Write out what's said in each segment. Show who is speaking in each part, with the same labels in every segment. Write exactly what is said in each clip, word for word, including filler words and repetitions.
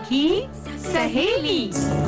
Speaker 1: सखी सहेली।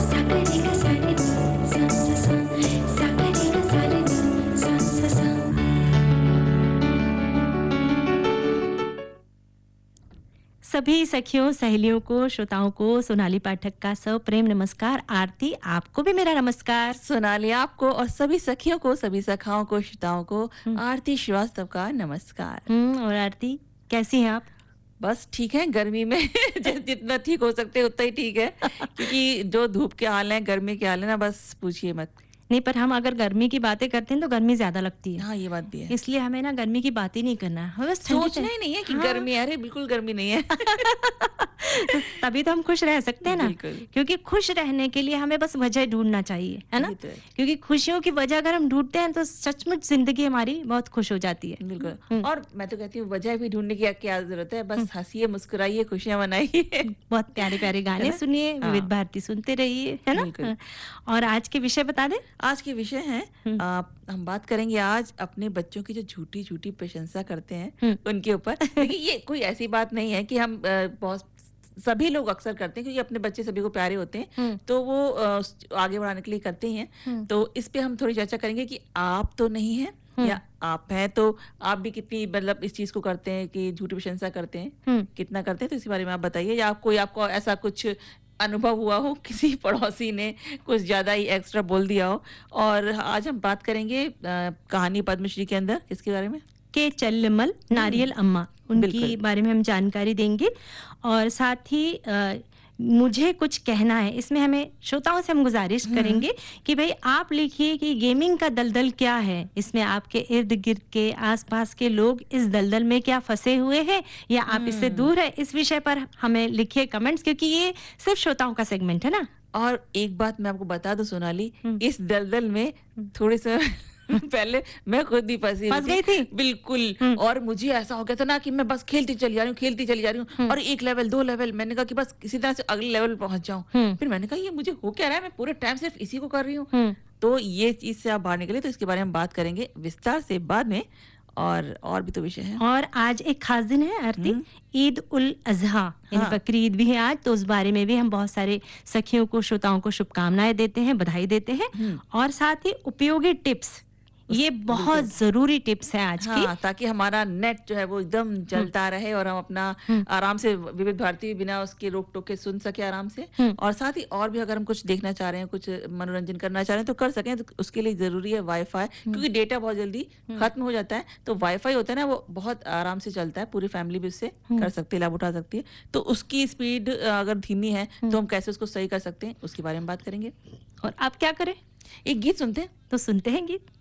Speaker 1: सभी सखियों सहेलियों को, श्रोताओं को सोनाली पाठक का सप्रेम नमस्कार। आरती, आपको भी मेरा नमस्कार।
Speaker 2: सोनाली, आपको और सभी सखियों को, सभी सखाओं को, श्रोताओं को आरती श्रीवास्तव का नमस्कार।
Speaker 1: हम्म और आरती, कैसी हैं आप?
Speaker 2: बस ठीक है, गर्मी में जितना ठीक हो सकते उतना ही ठीक है, क्योंकि जो धूप के हाल है, गर्मी के हाल है ना, बस पूछिए मत।
Speaker 1: नहीं, पर हम अगर गर्मी की बातें करते हैं तो गर्मी ज्यादा लगती है।
Speaker 2: हाँ, ये बात भी है।
Speaker 1: इसलिए हमें ना गर्मी की बात ही नहीं करना है, बस
Speaker 2: सोचना ही नहीं है कि
Speaker 1: हाँ।
Speaker 2: गर्मी, अरे बिल्कुल गर्मी नहीं है।
Speaker 1: तभी तो हम खुश रह सकते हैं ना, क्योंकि खुश रहने के लिए हमें बस वजह ढूंढना चाहिए, है ना? क्योंकि खुशियों की वजह अगर हम ढूंढते हैं तो सचमुच जिंदगी हमारी बहुत खुश हो जाती है।
Speaker 2: बिल्कुल। और मैं तो कहती हूँ वजह भी ढूंढने की क्या जरूरत है, बस हंसिए, मुस्कुराइए, खुशियां मनाइए।
Speaker 1: बहुत प्यारे प्यारे गाने सुनिए, विविध भारती सुनते रहिए, है ना? और आज के विषय बता दें।
Speaker 2: आज के विषय है, आ, हम बात करेंगे आज अपने बच्चों की जो झूठी झूठी प्रशंसा करते हैं उनके ऊपर। देखिए, ये कोई ऐसी बात नहीं है कि हम बहुत सभी लोग अक्सर करते हैं, क्योंकि अपने बच्चे सभी को प्यारे होते हैं तो वो आगे बढ़ाने के लिए करते ही हैं। तो इस पे हम थोड़ी चर्चा करेंगे कि आप तो नहीं है या आप हैं तो आप भी कितनी मतलब इस चीज को करते हैं कि झूठी प्रशंसा करते हैं, कितना करते हैं, तो इसी बारे में आप बताइए। या कोई आपको ऐसा कुछ अनुभव हुआ हो, किसी पड़ोसी ने कुछ ज्यादा ही एक्स्ट्रा बोल दिया हो। और आज हम बात करेंगे आ, कहानी पद्मश्री के अंदर किसके बारे में?
Speaker 1: के चल्लमल नारियल अम्मा, उनकी बारे में हम जानकारी देंगे। और साथ ही आ, मुझे कुछ कहना है, इसमें हमें श्रोताओं से हम गुजारिश करेंगे कि भाई आप लिखिए कि गेमिंग का दलदल क्या है, इसमें आपके इर्द गिर्द के आसपास के लोग इस दलदल में क्या फंसे हुए हैं या आप इससे दूर है। इस विषय पर हमें लिखिए कमेंट्स, क्योंकि ये सिर्फ श्रोताओं का सेगमेंट है ना।
Speaker 2: और एक बात मैं आपको बता दूं सोनाली, इस दलदल में थोड़े से पहले मैं खुद ही फंसी
Speaker 1: फंस गई थी
Speaker 2: बिल्कुल। और मुझे ऐसा हो गया था ना कि मैं बस खेलती चली जा रही हूँ खेलती चली जा रही हूँ और एक लेवल दो लेवल, मैंने कहा कि बस किसी तरह से अगले लेवल पहुंच जाऊं। फिर मैंने कहा ये मुझे हो क्या रहा है, मैं पूरे टाइम सिर्फ इसी को कर रही हूँ। तो ये चीज से आप बाहर निकले, तो इसके बारे में बात करेंगे विस्तार से बाद में। और और भी तो विषय है।
Speaker 1: और आज एक खास दिन है आरती, ईद उल अजहा, यानी हाँ। बकरी ईद भी है आज, तो उस बारे में भी हम बहुत सारे सखियों को, श्रोताओं को शुभकामनाएं देते हैं, बधाई देते हैं। और साथ ही उपयोगी टिप्स, ये बहुत जरूरी टिप्स है आज
Speaker 2: हाँ,
Speaker 1: की,
Speaker 2: ताकि हमारा नेट जो है वो एकदम चलता रहे और हम अपना आराम से विविध भारती बिना उसके रोक टोक के सुन सके आराम से। और साथ ही और भी अगर हम कुछ देखना चाह रहे हैं, कुछ मनोरंजन करना चाह रहे हैं तो कर सकें। तो उसके लिए जरूरी है वाईफाई, क्योंकि डेटा बहुत जल्दी खत्म हो जाता है। तो वाईफाई होता है ना, वो बहुत आराम से चलता है, पूरी फैमिली भी उससे कर सकती है, लाभ उठा सकती है। तो उसकी स्पीड अगर धीमी है तो हम कैसे उसको सही कर सकते हैं, उसके बारे में बात करेंगे।
Speaker 1: और आप क्या करें,
Speaker 2: एक गीत सुनते हैं।
Speaker 1: तो सुनते हैं गीत।